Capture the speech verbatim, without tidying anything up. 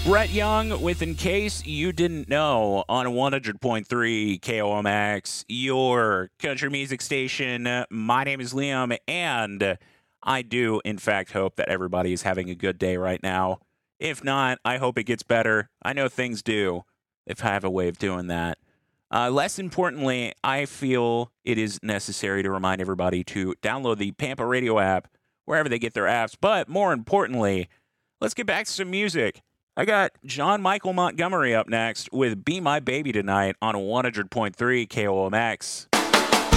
Brett Young with In Case You Didn't Know on one hundred point three K O M X, your country music station. My name is Liam, and I do, in fact, hope that everybody is having a good day right now. If not, I hope it gets better. I know things do, if I have a way of doing that. Uh, less importantly, I feel it is necessary to remind everybody to download the Pampa Radio app wherever they get their apps. But more importantly, let's get back to some music. I got John Michael Montgomery up next with Be My Baby Tonight on one hundred point three K O M X.